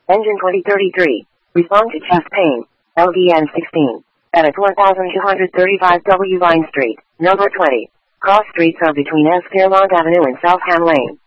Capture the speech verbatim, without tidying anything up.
Engine twenty thirty-three. Respond to chest pain. L D N sixteen. At four thousand two hundred thirty-five W Vine Street, number twenty. Cross streets are between S. Fairmont Avenue and Southam Lane.